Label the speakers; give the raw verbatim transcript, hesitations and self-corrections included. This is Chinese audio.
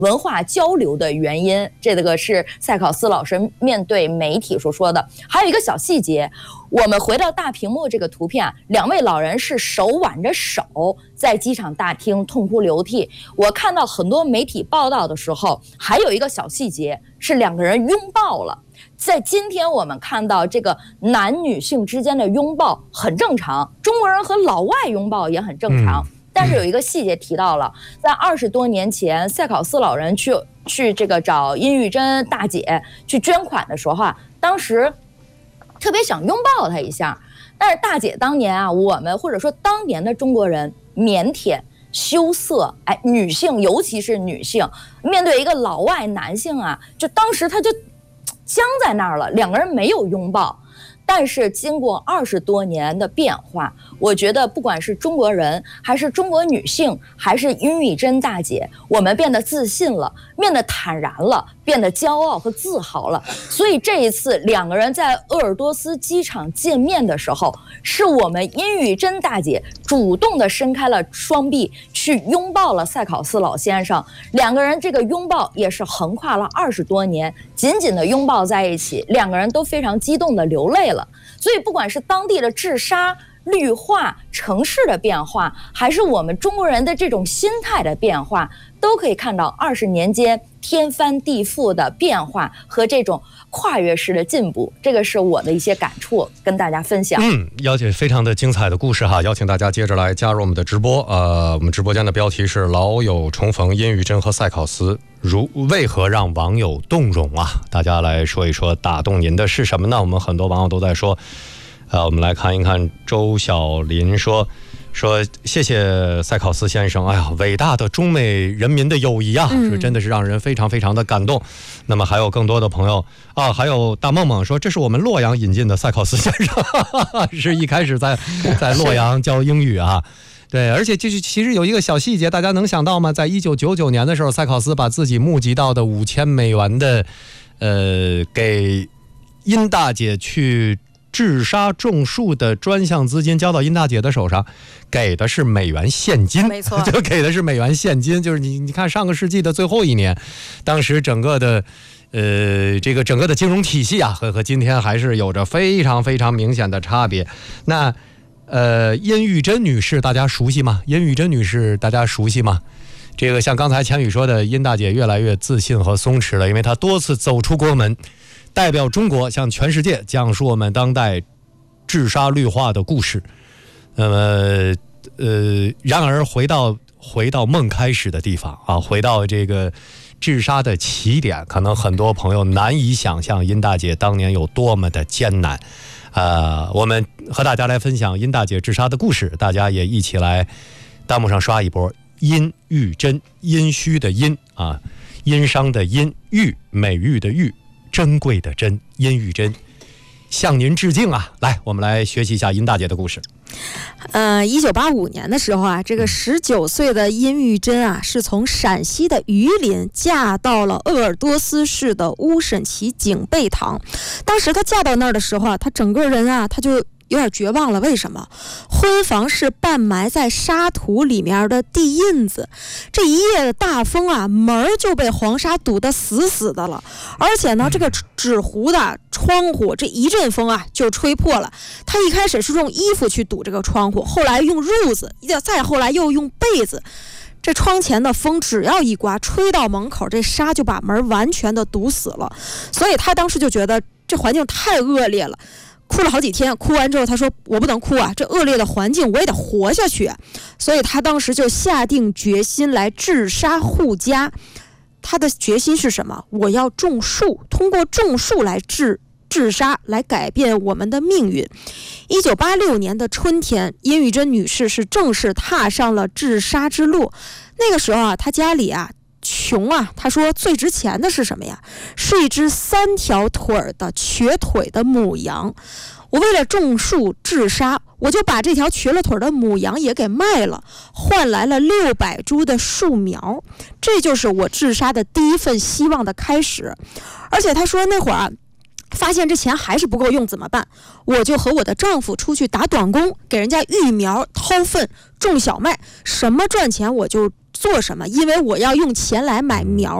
Speaker 1: 文化交流的原因。这个是赛考斯老师面对媒体所说的。还有一个小细节，我们回到大屏幕这个图片，两位老人是手挽着手在机场大厅痛哭流涕。我看到很多媒体报道的时候，还有一个小细节是两个人拥抱了。在今天我们看到这个男女性之间的拥抱很正常，中国人和老外拥抱也很正常。嗯，但是有一个细节提到了，在二十多年前，赛考斯老人去去这个找殷玉珍大姐去捐款的时候啊，当时特别想拥抱她一下，但是大姐当年啊，我们或者说当年的中国人腼腆羞涩，哎，女性尤其是女性面对一个老外男性啊，就当时她就僵在那儿了，两个人没有拥抱。但是经过二十多年的变化，我觉得不管是中国人还是中国女性还是殷玉珍大姐，我们变得自信了，变得坦然了，变得骄傲和自豪了。所以这一次两个人在鄂尔多斯机场见面的时候，是我们殷玉珍大姐主动的伸开了双臂去拥抱了赛考斯老先生。两个人这个拥抱也是横跨了二十多年，紧紧的拥抱在一起，两个人都非常激动的流泪了。所以不管是当地的治沙、绿化、城市的变化，还是我们中国人的这种心态的变化，都可以看到二十年间天翻地覆的变化和这种跨越式的进步。这个是我的一些感触，跟大家分享。
Speaker 2: 嗯，邀请非常的精彩的故事哈，邀请大家接着来加入我们的直播。呃，我们直播间的标题是老友重逢，殷玉珍和赛考斯如为何让网友动容啊？大家来说一说，打动您的是什么呢？我们很多网友都在说，呃，我们来看一看，周小林说说谢谢赛考斯先生，哎呀，伟大的中美人民的友谊啊，这真的是让人非常非常的感动。嗯、那么还有更多的朋友啊，还有大梦梦说，这是我们洛阳引进的赛考斯先生，哈哈，是一开始在在洛阳教英语啊。对，而且就是其实有一个小细节，大家能想到吗？在一九九九年的时候，赛考斯把自己募集到的五千美元的，呃，给殷大姐去治沙种树的专项资金交到殷大姐的手上，给的是美元现金，
Speaker 3: 没错，
Speaker 2: 就给的是美元现金。就是你你看上个世纪的最后一年，当时整个的。呃，这个整个的金融体系啊，和和今天还是有着非常非常明显的差别。那呃，殷玉珍女士大家熟悉吗？殷玉珍女士大家熟悉吗？这个像刚才千羽说的，殷大姐越来越自信和松弛了，因为她多次走出国门，代表中国向全世界讲述我们当代治沙绿化的故事。那么呃，然而回到回到梦开始的地方啊，回到这个治沙的起点，可能很多朋友难以想象殷大姐当年有多么的艰难。呃，我们和大家来分享殷大姐治沙的故事，大家也一起来弹幕上刷一波。殷玉珍，殷墟的殷啊，殷商的殷，玉美玉的玉，珍贵的珍，殷玉珍，向您致敬啊！来，我们来学习一下殷大姐的故事。
Speaker 3: 呃，一九八五年的时候啊，这个十九岁的殷玉珍啊，是从陕西的榆林嫁到了鄂尔多斯市的乌审旗景贝堂。当时她嫁到那儿的时候啊，她整个人啊，她就有点绝望了。为什么？婚房是半埋在沙土里面的地印子，这一夜的大风啊，门就被黄沙堵得死死的了。而且呢，这个纸糊的窗户，这一阵风啊就吹破了。他一开始是用衣服去堵这个窗户，后来用褥子，再后来又用被子。这窗前的风只要一刮，吹到门口，这沙就把门完全的堵死了。所以他当时就觉得这环境太恶劣了。哭了好几天，哭完之后他说我不能哭啊，这恶劣的环境我也得活下去啊。所以他当时就下定决心来治沙护家。他的决心是什么？我要种树，通过种树来治治沙，来改变我们的命运。一九八六年的春天，殷玉珍女士是正式踏上了治沙之路。那个时候啊，她家里啊穷啊，他说最值钱的是什么呀？是一只三条腿的瘸腿的母羊。我为了种树治沙，我就把这条瘸了腿的母羊也给卖了，换来了六百株的树苗。这就是我治沙的第一份希望的开始。而且他说那会儿啊， 发现这钱还是不够用怎么办？我就和我的丈夫出去打短工，给人家育苗、掏粪、种小麦，什么赚钱我就做什么，因为我要用钱来买苗